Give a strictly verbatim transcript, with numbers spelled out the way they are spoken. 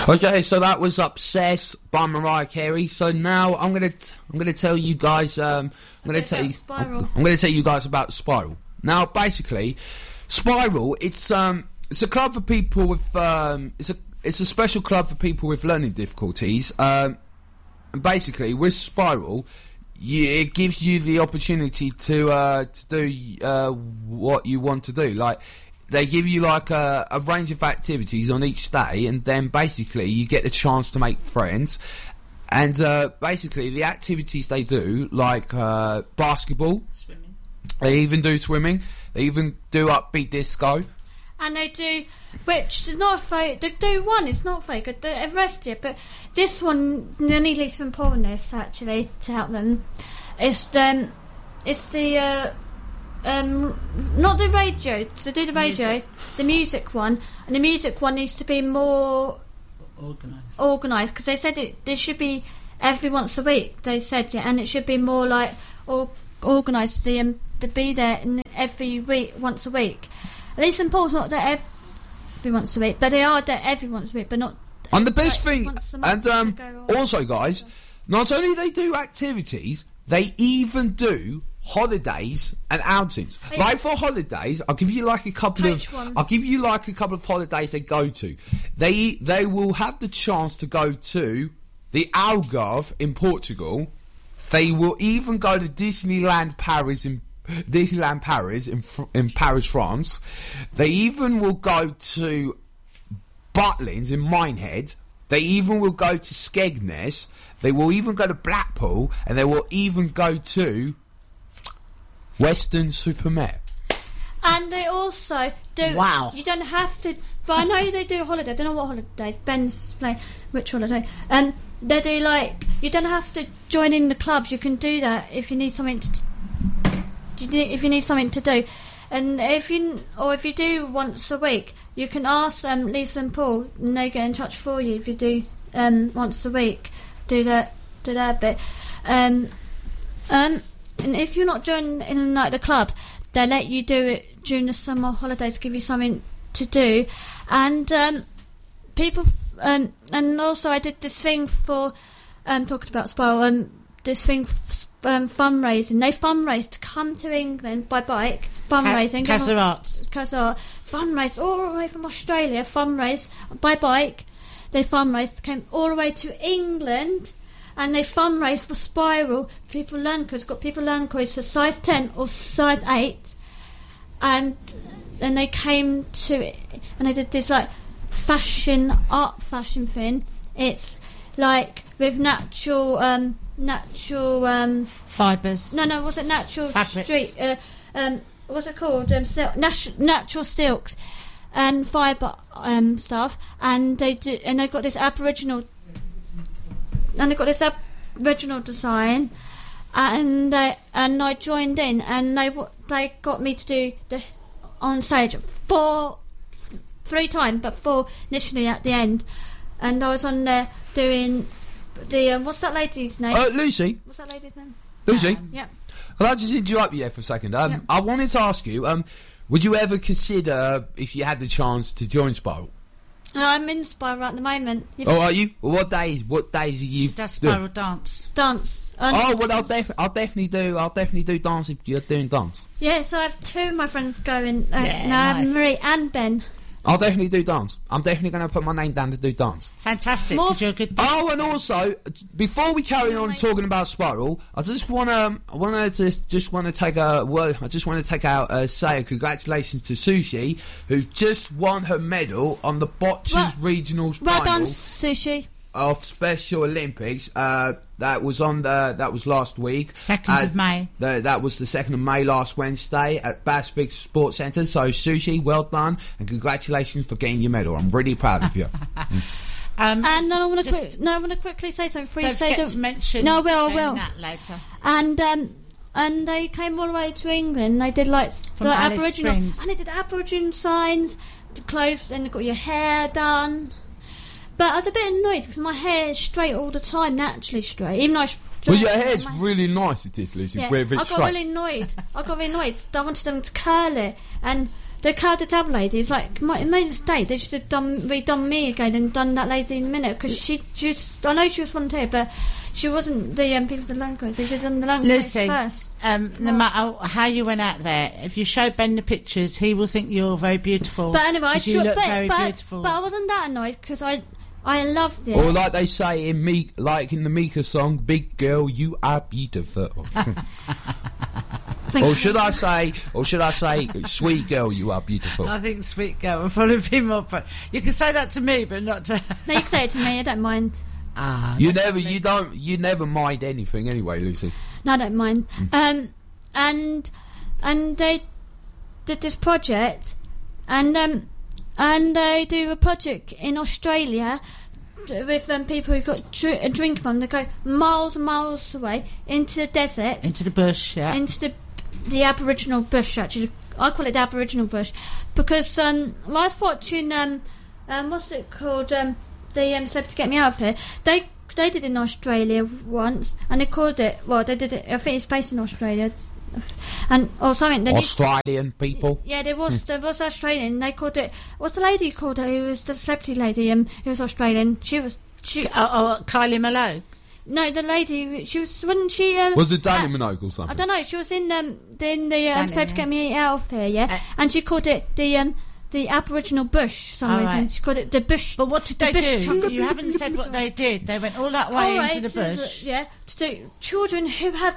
Okay, so that was Obsessed by Mariah Carey. So now I'm gonna t- I'm gonna tell you guys um I'm gonna tell you Spiral. I'm gonna tell you guys about Spiral. Now, basically, Spiral it's um it's a club for people with um it's a it's a special club for people with learning difficulties. Um, and basically with Spiral, you, it gives you the opportunity to uh to do uh what you want to do, like. They give you like a, a range of activities on each day, and then basically you get the chance to make friends. And uh, basically the activities they do, like uh, basketball, Swimming. They even do swimming. They even do upbeat disco. And they do, which is not fake. They do one, it's not fake. The rest of it, but this one, they need at least some importance actually to help them. It's the, it's the. Uh, Um, not the radio. To do the radio, music. The music one, and the music one needs to be more organised. Organised, because they said it. This should be every once a week. They said yeah, and it should be more like or, organised. The um, to be there in every week, once a week. At least Saint Paul's not there every once a week, but they are there every once a week, but not. And the best like, thing, and um, also guys, not only they do activities, they even do holidays and outings. Hey, like for holidays, I'll give you like a couple of one. I'll give you like a couple of holidays they go to. They they will have the chance to go to the Algarve in Portugal. They will even go to Disneyland Paris in Disneyland Paris in in Paris, France. They even will go to Butlins in Minehead. They even will go to Skegness. They will even go to Blackpool, and they will even go to Weston-super-Mare. And they also do. Wow. You don't have to. But I know they do holiday. I don't know what holidays. Ben's playing which holiday. And they do like. You don't have to join in the clubs. You can do that if you need something to. If you need something to do, and if you or if you do once a week, you can ask um, Lisa and Paul, and they get in touch for you if you do um, once a week. Do that. Do that bit. Um. Um. And if you're not joining in like the club, they let you do it during the summer holidays, give you something to do. And um, people, um, and also I did this thing for um, talking about Spiral, um, this thing f- um, fundraising. They fundraised to come to England by bike, fundraising. Casa Arts. Casa fundraised all the way from Australia, fundraised by bike. They fundraised, came all the way to England. And they fundraise for Spiral. People learn because got people learn because for size ten or size eight, and then they came to it and they did this like fashion art fashion thing. It's like with natural um, natural um, fibres. No, no, was it natural Fabrics. street? Uh, um, what's it called? Um, sil- nat- natural silks and fibre um, stuff. And they do, and they got this Aboriginal. And I got this original design, and uh, and I joined in, and they they got me to do the on stage four, three times, but four initially at the end, and I was on there doing the um, what's that lady's name? Uh, Lucy. What's that lady's name? Lucy. Um, yeah. Well, I just interrupt you there for a second. Um, yeah. I wanted to ask you, um, would you ever consider if you had the chance to join Spiral? No, I'm in Spiral at the moment. If oh, are you? Well, what days? What days are you? She does Spiral doing? dance. Dance. Um, oh well, I'll, def- I'll definitely do. I'll definitely do dance if you're doing dance. Yeah, so I have two of my friends going. Uh, Yeah, now nice. Marie and Ben. I'll definitely do dance. I'm definitely going to put my name down to do dance. Fantastic. More Because you're a good dancer. Oh, and also, before we carry on talking about Spiral, I just want to, I want to just want to take a well, I just want to take out uh, say a congratulations to Sushi, who just won her medal on the Botches Well, Regionals Well final done, Sushi. of Special Olympics. Uh, that was on the that was last week. Second Uh, of May. The, that was the second of May last Wednesday at Bass Fix Sports Centre. So Sushi, well done, and congratulations for getting your medal. I'm really proud of you. Um, And I want to just- quick, no, I want to quickly say something. Before you don't say forget don't- to mention No, I will, I saying will. that later. And um, and they came all the way to England. They did like From the Alice Aboriginal, Springs. and they did Aboriginal signs, the clothes, and they got your hair done. But I was a bit annoyed because my hair is straight all the time, naturally straight. Even though I Well, your hair's really nice, it is, Lucy. yeah, With it I got straight. really annoyed. I got really annoyed. I wanted them to curl it, and the Cardiff Dab lady is like, my, it made a mistake. They should have done redone me again and done that lady in a minute because she just. I know she was volunteer, but she wasn't the um, people with the language. They should have done the language Lucy, first. Um, no matter how you went out there, if you show Ben the pictures, he will think you're very beautiful. But anyway, I 'cause you sure, look but, very but, beautiful. but I wasn't that annoyed because I, I loved it. Or like they say in me, like in the Mika song, "Big girl, you are beautiful." Or should I say, or should I say, "Sweet girl, you are beautiful"? I think sweet girl will probably be more. Pro- you can say that to me, but not to. No, you can say it to me. I don't mind. Ah, You that's never, lovely. you don't, you never mind anything anyway, Lucy. No, I don't mind. Mm. Um, and and they did this project, and um, and they do a project in Australia with um, people who got dr- a drink from. They go miles and miles away into the desert, Into the bush, yeah. into the the Aboriginal bush. Actually, I call it the Aboriginal bush because um, I was watching um, um, what's it called? Um, the um, Celebrity Get Me Out of Here. They they did it in Australia once, and they called it. Well, they did it. I think it's based in Australia, and or something. They Australian people. yeah, there was there was Australian. They called it. What's the lady called? Her? Who was the celebrity lady? Um, who was Australian. She was. She Oh, oh, Kylie Minogue. no, the lady. She was. Wasn't she? Um, Was it Danny uh, Minogue or I something? don't know. She was in um in the um, Danny, Celebrity yeah. Get Me Out of Here, yeah, Uh, and she called it the um the Aboriginal bush. For some All reason right. she called it the bush. But what did The they bush do? chocolate- You haven't said what they did. They went all that way All right, into the to bush. yeah, to do children who have